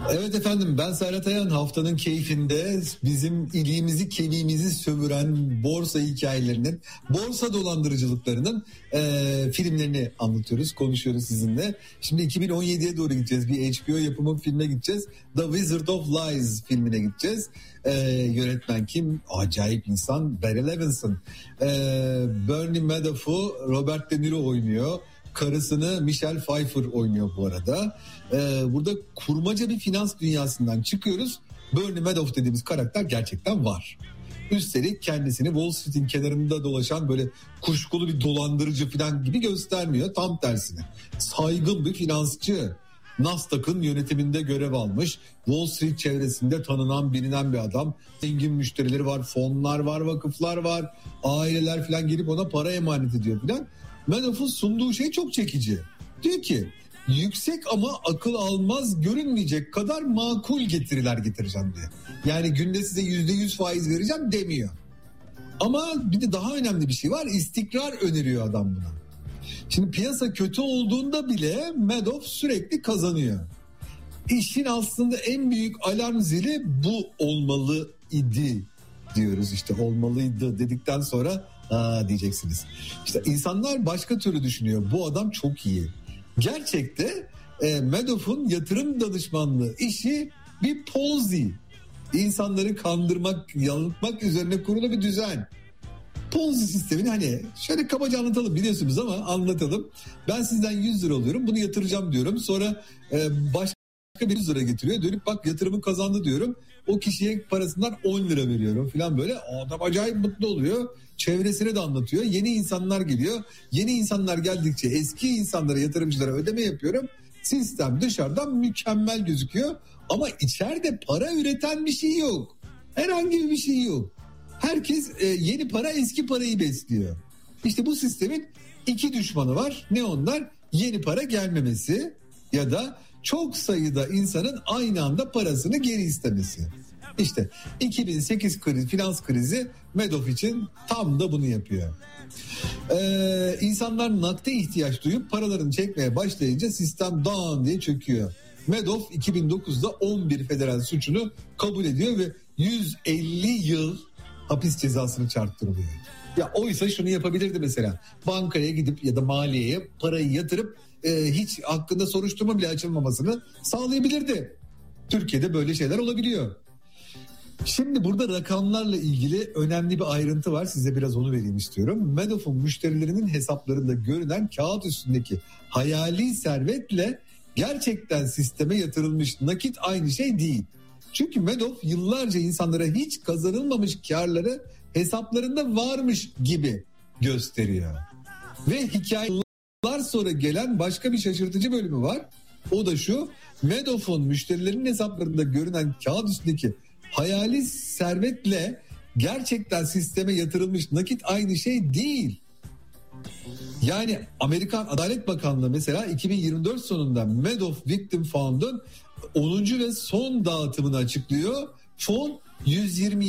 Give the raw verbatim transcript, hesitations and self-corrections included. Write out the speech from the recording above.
Evet efendim, ben Serhat Ayan. Haftanın keyfinde bizim iliğimizi kemiğimizi sömüren borsa hikayelerinin, borsa dolandırıcılıklarının e, filmlerini anlatıyoruz, konuşuyoruz sizinle. Şimdi iki bin on yediye doğru gideceğiz, bir H B O yapımı filme gideceğiz. The Wizard of Lies filmine gideceğiz. E, yönetmen kim? Acayip insan, Barry Levinson. E, Bernie Madoff'u Robert De Niro oynuyor. Karısını Michelle Pfeiffer oynuyor bu arada. Ee, burada kurmaca bir finans dünyasından çıkıyoruz. Bernie Madoff dediğimiz karakter gerçekten var. Üstelik kendisini Wall Street'in kenarında dolaşan böyle kuşkulu bir dolandırıcı falan gibi göstermiyor. Tam tersine. Saygın bir finansçı. Nasdaq'ın yönetiminde görev almış. Wall Street çevresinde tanınan, bilinen bir adam. Zengin müşterileri var, fonlar var, vakıflar var. Aileler falan gelip ona para emanet ediyor falan. Madoff'un sunduğu şey çok çekici. Diyor ki yüksek ama akıl almaz görünmeyecek kadar makul getiriler getireceğim diyor. Yani günde size yüzde yüz faiz vereceğim demiyor. Ama bir de daha önemli bir şey var, istikrar öneriyor adam buna. Şimdi piyasa kötü olduğunda bile Madoff sürekli kazanıyor. İşin aslında en büyük alarm zili bu olmalı idi diyoruz, işte olmalıydı dedikten sonra aa diyeceksiniz. İşte insanlar başka türlü düşünüyor. Bu adam çok iyi. Gerçekte e, Madoff'un yatırım danışmanlığı işi bir Ponzi. İnsanları kandırmak, yanıltmak üzerine kurulu bir düzen. Ponzi sistemini hani şöyle kabaca anlatalım, biliyorsunuz ama anlatalım. Ben sizden yüz lira alıyorum, bunu yatıracağım diyorum. Sonra e, başka bir yüz lira getiriyor. Dönüp bak yatırımı kazandı diyorum. O kişiye parasından on lira veriyorum falan böyle. Adam acayip mutlu oluyor. Çevresine de anlatıyor. Yeni insanlar geliyor. Yeni insanlar geldikçe eski insanlara, yatırımcılara ödeme yapıyorum. Sistem dışarıdan mükemmel gözüküyor. Ama içeride para üreten bir şey yok. Herhangi bir şey yok. Herkes e, yeni para eski parayı besliyor. İşte bu sistemin iki düşmanı var. Ne onlar? Yeni para gelmemesi ya da çok sayıda insanın aynı anda parasını geri istemesi. İşte iki bin sekiz kriz, finans krizi Madoff için tam da bunu yapıyor. Ee, insanlar nakde ihtiyaç duyup paralarını çekmeye başlayınca sistem dağın diye çöküyor. Madoff iki bin dokuzda on bir federal suçunu kabul ediyor ve yüz elli yıl hapis cezasını çarptırılıyor. Ya oysa şunu yapabilirdi mesela. Bankaya gidip ya da maliyeye parayı yatırıp e, hiç hakkında soruşturma bile açılmamasını sağlayabilirdi. Türkiye'de böyle şeyler olabiliyor. Şimdi burada rakamlarla ilgili önemli bir ayrıntı var. Size biraz onu vereyim istiyorum. Madoff'un müşterilerinin hesaplarında görünen kağıt üstündeki hayali servetle gerçekten sisteme yatırılmış nakit aynı şey değil. Çünkü Madoff yıllarca insanlara hiç kazanılmamış karları hesaplarında varmış gibi gösteriyor. Ve hikayeler sonra gelen başka bir şaşırtıcı bölümü var. O da şu: Madoff'un müşterilerinin hesaplarında görünen kağıt üstündeki hayali servetle gerçekten sisteme yatırılmış nakit aynı şey değil. Yani Amerikan Adalet Bakanlığı mesela iki bin yirmi dört sonunda Madoff Victim Fund'un onuncu ve son dağıtımını açıklıyor. Fon yüz yirmi